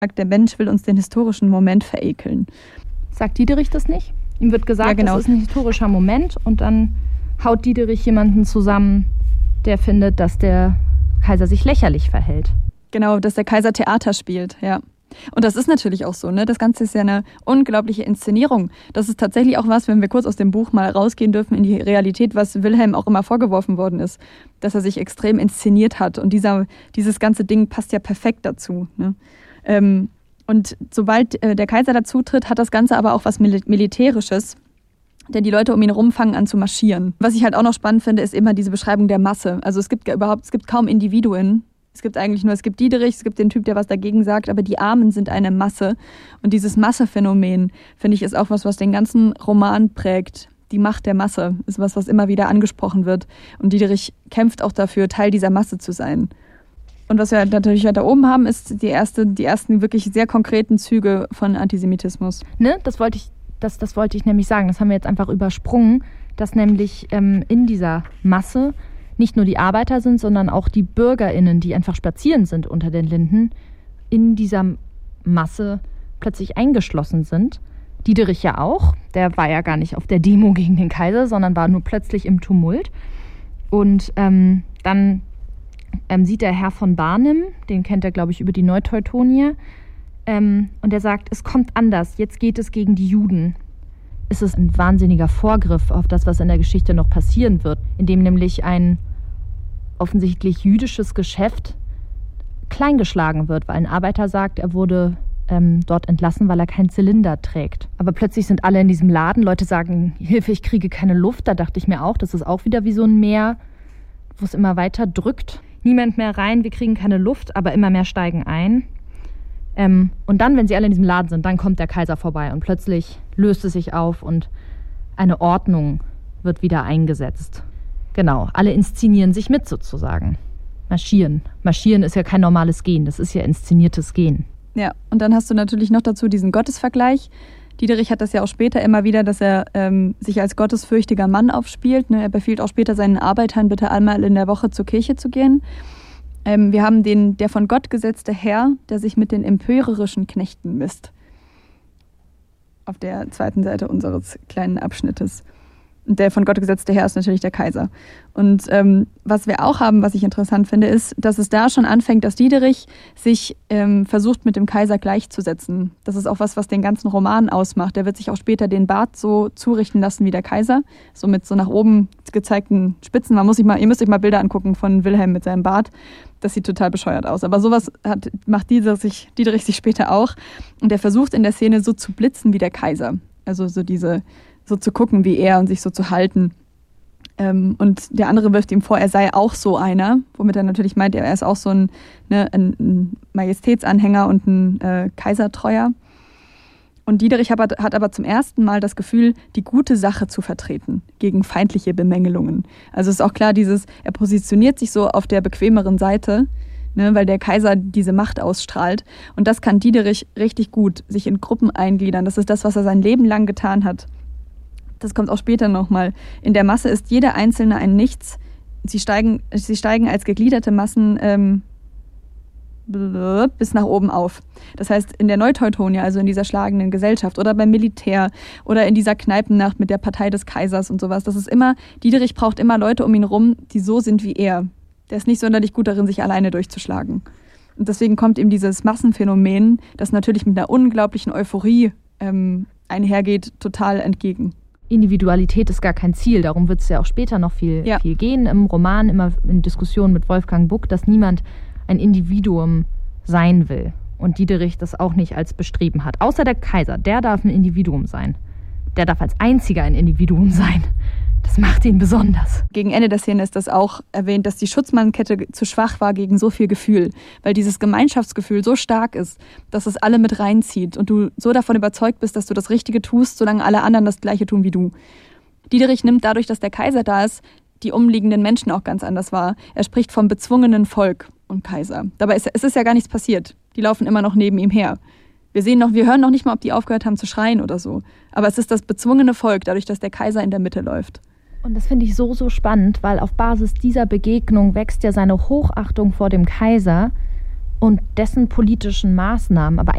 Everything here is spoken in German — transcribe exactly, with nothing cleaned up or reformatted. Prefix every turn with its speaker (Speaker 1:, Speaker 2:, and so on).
Speaker 1: der Mensch will uns den historischen Moment verekeln.
Speaker 2: Sagt Diederich das nicht? Ihm wird gesagt,
Speaker 1: ja, genau.
Speaker 2: Das ist ein historischer Moment und dann haut Diederich jemanden zusammen, der findet, dass der Kaiser sich lächerlich verhält.
Speaker 1: Genau, dass der Kaiser Theater spielt, ja. Und das ist natürlich auch so, ne? Das Ganze ist ja eine unglaubliche Inszenierung. Das ist tatsächlich auch was, wenn wir kurz aus dem Buch mal rausgehen dürfen in die Realität, was Wilhelm auch immer vorgeworfen worden ist, dass er sich extrem inszeniert hat. Und dieser, dieses ganze Ding passt ja perfekt dazu, ne? Ähm, und sobald äh, der Kaiser dazutritt, hat das Ganze aber auch was Mil- Militärisches. Denn die Leute um ihn herum fangen an zu marschieren. Was ich halt auch noch spannend finde, ist immer diese Beschreibung der Masse. Also es gibt überhaupt, es gibt kaum Individuen. Es gibt eigentlich nur, es gibt Diederich, es gibt den Typ, der was dagegen sagt, aber die Armen sind eine Masse. Und dieses Massephänomen, finde ich, ist auch was, was den ganzen Roman prägt. Die Macht der Masse ist was, was immer wieder angesprochen wird. Und Diederich kämpft auch dafür, Teil dieser Masse zu sein. Und was wir natürlich da oben haben, ist die, erste, die ersten wirklich sehr konkreten Züge von Antisemitismus.
Speaker 2: Ne, das wollte ich Das, das wollte ich nämlich sagen, das haben wir jetzt einfach übersprungen, dass nämlich ähm, in dieser Masse nicht nur die Arbeiter sind, sondern auch die BürgerInnen, die einfach spazieren sind unter den Linden, in dieser Masse plötzlich eingeschlossen sind. Diederich ja auch, der war ja gar nicht auf der Demo gegen den Kaiser, sondern war nur plötzlich im Tumult. Und ähm, dann ähm, sieht der Herr von Barnim, den kennt er, glaube ich, über die Neuteutonier, Ähm, und er sagt, es kommt anders, jetzt geht es gegen die Juden. Es ist ein wahnsinniger Vorgriff auf das, was in der Geschichte noch passieren wird, in dem nämlich ein offensichtlich jüdisches Geschäft kleingeschlagen wird, weil ein Arbeiter sagt, er wurde ähm, dort entlassen, weil er keinen Zylinder trägt. Aber plötzlich sind alle in diesem Laden, Leute sagen, Hilfe, ich kriege keine Luft. Da dachte ich mir auch, das ist auch wieder wie so ein Meer, wo es immer weiter drückt. Niemand mehr rein, wir kriegen keine Luft, aber immer mehr steigen ein. Ähm, und dann, wenn sie alle in diesem Laden sind, dann kommt der Kaiser vorbei und plötzlich löst es sich auf und eine Ordnung wird wieder eingesetzt. Genau, alle inszenieren sich mit sozusagen. Marschieren. Marschieren ist ja kein normales Gehen, das ist ja inszeniertes Gehen.
Speaker 1: Ja, und dann hast du natürlich noch dazu diesen Gottesvergleich. Diederich hat das ja auch später immer wieder, dass er ähm, sich als gottesfürchtiger Mann aufspielt. Ne? Er befiehlt auch später seinen Arbeitern, bitte einmal in der Woche zur Kirche zu gehen. Ähm, wir haben den, der von Gott gesetzte Herr, der sich mit den empörerischen Knechten misst. Auf der zweiten Seite unseres kleinen Abschnittes. Und der von Gott gesetzte Herr ist natürlich der Kaiser. Und ähm, was wir auch haben, was ich interessant finde, ist, dass es da schon anfängt, dass Diederich sich ähm, versucht, mit dem Kaiser gleichzusetzen. Das ist auch was, was den ganzen Roman ausmacht. Der wird sich auch später den Bart so zurichten lassen wie der Kaiser. So mit so nach oben gezeigten Spitzen. Man muss sich mal, ihr müsst euch mal Bilder angucken von Wilhelm mit seinem Bart. Das sieht total bescheuert aus. Aber sowas hat, macht Diederich sich, Diederich sich später auch. Und er versucht in der Szene so zu blitzen wie der Kaiser. Also so diese... so zu gucken wie er und sich so zu halten. Ähm, und der andere wirft ihm vor, er sei auch so einer, womit er natürlich meint, er ist auch so ein, ne, ein, ein Majestätsanhänger und ein äh, Kaisertreuer. Und Diederich hat, hat aber zum ersten Mal das Gefühl, die gute Sache zu vertreten gegen feindliche Bemängelungen. Also ist auch klar, dieses, er positioniert sich so auf der bequemeren Seite, ne, weil der Kaiser diese Macht ausstrahlt. Und das kann Diederich richtig gut, sich in Gruppen eingliedern. Das ist das, was er sein Leben lang getan hat. Das kommt auch später nochmal. In der Masse ist jeder Einzelne ein Nichts. Sie steigen, sie steigen als gegliederte Massen ähm, bis nach oben auf. Das heißt, in der Neuteutonia, also in dieser schlagenden Gesellschaft oder beim Militär oder in dieser Kneipennacht mit der Partei des Kaisers und sowas, das ist immer, Diederich braucht immer Leute um ihn rum, die so sind wie er. Der ist nicht sonderlich gut darin, sich alleine durchzuschlagen. Und deswegen kommt ihm dieses Massenphänomen, das natürlich mit einer unglaublichen Euphorie ähm, einhergeht, total entgegen.
Speaker 2: Individualität ist gar kein Ziel, darum wird es ja auch später noch viel, ja. viel gehen im Roman, immer in Diskussionen mit Wolfgang Buck, dass niemand ein Individuum sein will und Diederich das auch nicht als bestreben hat. Außer der Kaiser, der darf ein Individuum sein. Der darf als einziger ein Individuum sein. Das macht ihn besonders.
Speaker 1: Gegen Ende der Szene ist das auch erwähnt, dass die Schutzmannkette zu schwach war gegen so viel Gefühl, weil dieses Gemeinschaftsgefühl so stark ist, dass es alle mit reinzieht und du so davon überzeugt bist, dass du das Richtige tust, solange alle anderen das Gleiche tun wie du. Diederich nimmt dadurch, dass der Kaiser da ist, die umliegenden Menschen auch ganz anders wahr. Er spricht vom bezwungenen Volk und Kaiser. Dabei ist es ist ja gar nichts passiert. Die laufen immer noch neben ihm her. Wir sehen noch, wir hören noch nicht mal, ob die aufgehört haben zu schreien oder so. Aber es ist das bezwungene Volk, dadurch, dass der Kaiser in der Mitte läuft.
Speaker 2: Und das finde ich so, so spannend, weil auf Basis dieser Begegnung wächst ja seine Hochachtung vor dem Kaiser und dessen politischen Maßnahmen. Aber